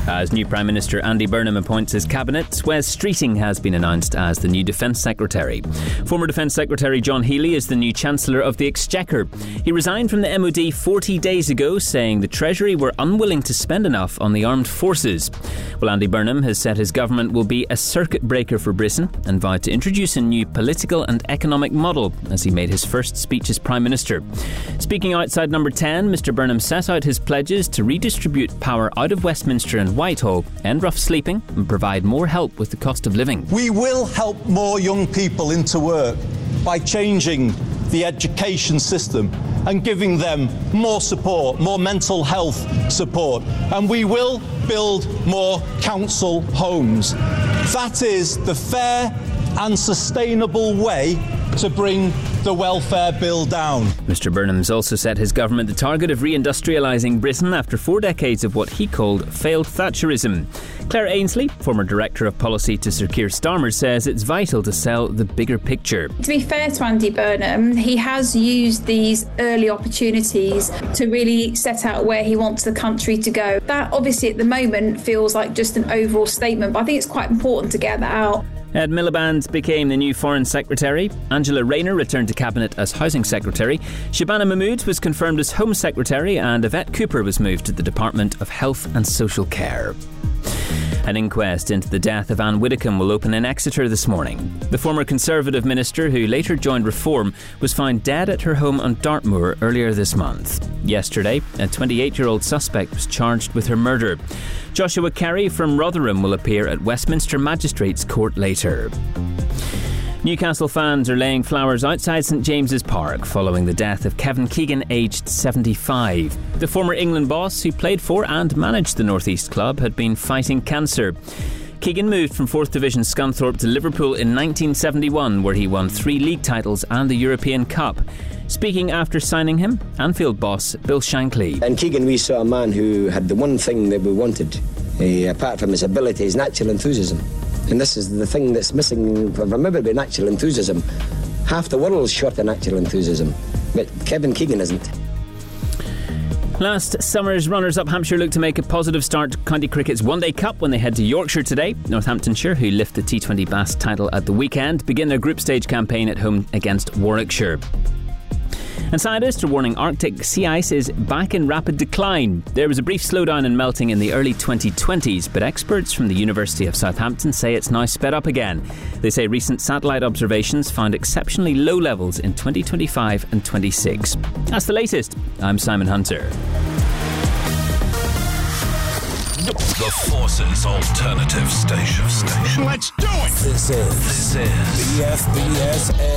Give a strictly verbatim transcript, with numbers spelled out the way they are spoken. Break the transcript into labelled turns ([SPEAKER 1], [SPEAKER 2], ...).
[SPEAKER 1] As new Prime Minister Andy Burnham appoints his cabinet, Wes Streeting has been announced as the new Defence Secretary. Former Defence Secretary John Healey is the new Chancellor of the Exchequer. He resigned from the M O D forty days ago, saying the Treasury were unwilling to spend enough on the armed forces. Well, Andy Burnham has said his government will be a circuit breaker for Britain and vowed to introduce a new political and economic model as he made his first speech as Prime Minister. Speaking outside Number ten, Mr Burnham set out his pledges to redistribute power out of Westminster and Whitehall, end rough sleeping and provide more help with the cost of living.
[SPEAKER 2] We will help more young people into work by changing the education system and giving them more support, more mental health support. And we will build more council homes. That is the fair and sustainable way to bring the welfare bill down.
[SPEAKER 1] Mr Burnham's also set his government the target of reindustrialising Britain after four decades of what he called failed Thatcherism. Claire Ainsley, former Director of Policy to Sir Keir Starmer, says it's vital to sell the bigger picture.
[SPEAKER 3] To be fair to Andy Burnham, he has used these early opportunities to really set out where he wants the country to go. That obviously at the moment feels like just an overall statement, but I think it's quite important to get that out.
[SPEAKER 1] Ed Miliband became the new Foreign Secretary. Angela Rayner returned to Cabinet as Housing Secretary. Shabana Mahmood was confirmed as Home Secretary, and Yvette Cooper was moved to the Department of Health and Social Care. An inquest into the death of Anne Widdecombe will open in Exeter this morning. The former Conservative minister, who later joined Reform, was found dead at her home on Dartmoor earlier this month. Yesterday, a twenty-eight-year-old suspect was charged with her murder. Joshua Carey from Rotherham will appear at Westminster Magistrates Court later. Newcastle fans are laying flowers outside St James's Park following the death of Kevin Keegan, aged seventy-five. The former England boss, who played for and managed the North East club, had been fighting cancer. Keegan moved from fourth Division Scunthorpe to Liverpool in nineteen seventy-one, where he won three league titles and the European Cup. Speaking after signing him, Anfield boss Bill Shankly.
[SPEAKER 4] And Keegan, we saw a man who had the one thing that we wanted, uh, apart from his ability, his natural enthusiasm. And this is the thing that's missing from everybody, natural enthusiasm. Half the world's short of natural enthusiasm, but Kevin Keegan isn't.
[SPEAKER 1] Last summer's runners-up Hampshire look to make a positive start to County Cricket's One Day Cup when they head to Yorkshire today. Northamptonshire, who lift the T twenty Bass title at the weekend, begin their group stage campaign at home against Warwickshire. And scientists are warning Arctic sea ice is back in rapid decline. There was a brief slowdown in melting in the early twenty twenties, but experts from the University of Southampton say it's now sped up again. They say recent satellite observations found exceptionally low levels in twenty twenty-five and twenty-six. That's the latest. I'm Simon Hunter.
[SPEAKER 5] The Forces Alternative Station. Station.
[SPEAKER 6] Let's do it!
[SPEAKER 5] This is, this is
[SPEAKER 6] the F B S